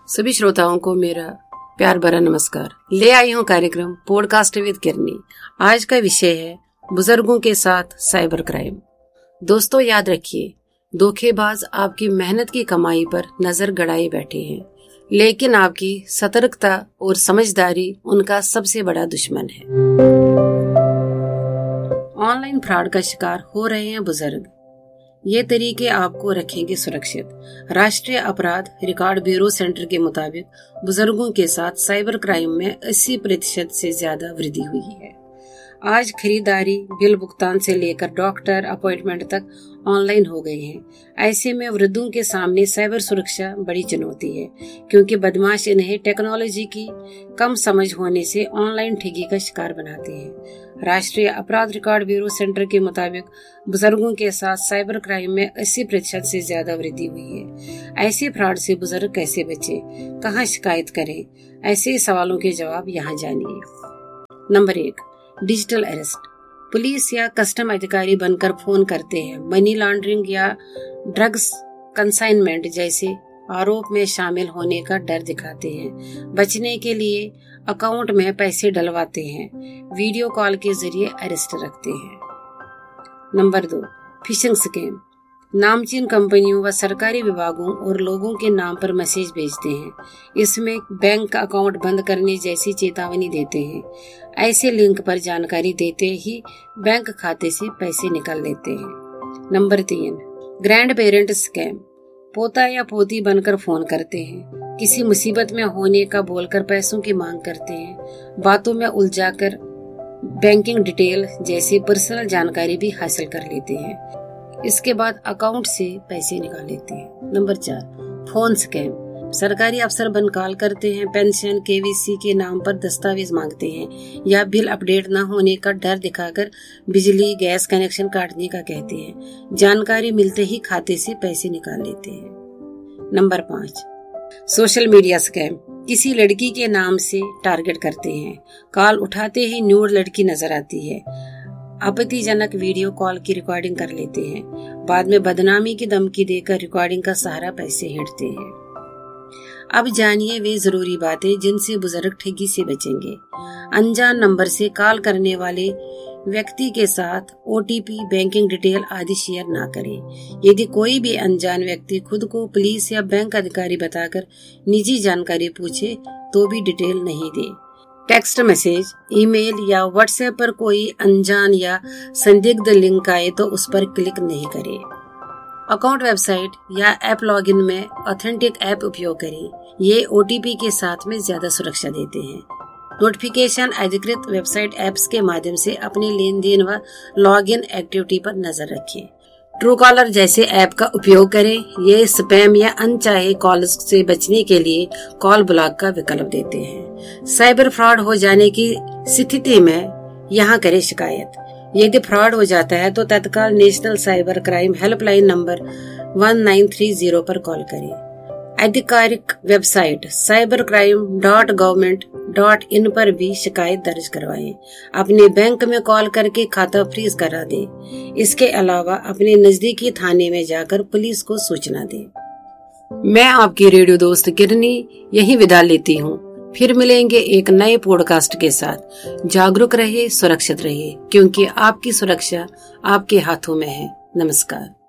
सभी श्रोताओं को मेरा प्यार भरा नमस्कार। ले आई हूँ कार्यक्रम पॉडकास्ट विद किरनी। आज का विषय है बुजुर्गों के साथ साइबर क्राइम। दोस्तों याद रखिए, धोखेबाज आपकी मेहनत की कमाई पर नजर गड़ाए बैठे हैं, लेकिन आपकी सतर्कता और समझदारी उनका सबसे बड़ा दुश्मन है। ऑनलाइन फ्रॉड का शिकार हो रहे हैं बुजुर्ग। ये तरीके आपको रखेंगे सुरक्षित। राष्ट्रीय अपराध रिकॉर्ड ब्यूरो सेंटर के मुताबिक बुजुर्गों के साथ साइबर क्राइम में 80% से ज्यादा वृद्धि हुई है। आज खरीदारी, बिल भुगतान से लेकर डॉक्टर अपॉइंटमेंट तक ऑनलाइन हो गए हैं। ऐसे में वृद्धों के सामने साइबर सुरक्षा बड़ी चुनौती है, क्योंकि बदमाश इन्हें टेक्नोलॉजी की कम समझ होने से ऑनलाइन ठगी का शिकार बनाते हैं। राष्ट्रीय अपराध रिकॉर्ड ब्यूरो सेंटर के मुताबिक बुजुर्गों के साथ साइबर क्राइम में 80% से ज्यादा वृद्धि हुई है। ऐसे फ्रॉड से बुजुर्ग कैसे बचे, कहां शिकायत करें, ऐसे सवालों के जवाब यहाँ जानिए। Number 1, digital arrest. पुलिस या कस्टम अधिकारी बनकर फोन करते हैं। मनी लॉन्ड्रिंग या ड्रग्स कंसाइनमेंट जैसे आरोप में शामिल होने का डर दिखाते हैं। बचने के लिए अकाउंट में पैसे डलवाते हैं। वीडियो कॉल के जरिए अरेस्ट रखते हैं। Number 2, fishing scam. नामचीन कंपनियों व सरकारी विभागों और लोगों के नाम पर मैसेज भेजते हैं। इसमें बैंक अकाउंट बंद करने जैसी चेतावनी देते हैं। ऐसे लिंक पर जानकारी देते ही बैंक खाते से पैसे निकाल लेते हैं। Number 3, grand parent scam. पोता या पोती बनकर फोन करते हैं। किसी मुसीबत में होने का बोलकर पैसों की मांग करते हैं। बातों में उलझाकर बैंकिंग डिटेल जैसी पर्सनल जानकारी भी हासिल कर लेते हैं। इसके बाद अकाउंट से पैसे निकाल लेते हैं। Number 4, phone scam. सरकारी अफसर बन कॉल करते हैं। पेंशन, केवीसी के नाम पर दस्तावेज मांगते हैं या बिल अपडेट न होने का डर दिखाकर बिजली गैस कनेक्शन काटने का कहते हैं। जानकारी मिलते ही खाते से पैसे निकाल लेते हैं। Number 5, social media scam. किसी लड़की के नाम से टारगेट करते हैं। कॉल उठाते ही न्यूड लड़की नजर आती है। आपत्तिजनक वीडियो कॉल की रिकॉर्डिंग कर लेते हैं। बाद में बदनामी की धमकी देकर रिकॉर्डिंग का सहारा पैसे हेंटते हैं। अब जानिए वे जरूरी बातें जिनसे बुजुर्ग ठगी से बचेंगे। अनजान नंबर से कॉल करने वाले व्यक्ति के साथ ओटीपी, बैंकिंग डिटेल आदि शेयर ना करें। यदि कोई भी अनजान व्यक्ति खुद को पुलिस या बैंक अधिकारी बताकर निजी जानकारी पूछे तो भी डिटेल नहीं दे। टेक्स्ट मैसेज, ईमेल या व्हाट्सएप पर कोई अनजान या संदिग्ध लिंक आए तो उस पर क्लिक नहीं करें। अकाउंट, वेबसाइट या ऐप लॉगिन में ऑथेंटिक ऐप उपयोग करें। ये ओटीपी के साथ में ज्यादा सुरक्षा देते हैं। नोटिफिकेशन अधिकृत वेबसाइट ऐप्स के माध्यम से अपने लेन देन व लॉगिन एक्टिविटी पर नजर रखें। ट्रू कॉलर जैसे ऐप का उपयोग करें। ये स्पैम या अनचाहे कॉल्स से बचने के लिए कॉल ब्लॉक का विकल्प देते हैं। साइबर फ्रॉड हो जाने की स्थिति में यहाँ करें शिकायत। यदि फ्रॉड हो जाता है तो तत्काल national cyber crime helpline number 1930 पर कॉल करें। आधिकारिक वेबसाइट cybercrime.government.in पर भी शिकायत दर्ज करवाएं। अपने बैंक में कॉल करके खाता फ्रीज करा दें। इसके अलावा अपने नजदीकी थाने में जाकर पुलिस को सूचना दें। मैं आपकी रेडियो दोस्त किरनी यही विदा लेती हूँ। फिर मिलेंगे एक नए पॉडकास्ट के साथ। जागरूक रहिए, सुरक्षित रहिए, क्योंकि आपकी सुरक्षा आपके हाथों में है। नमस्कार।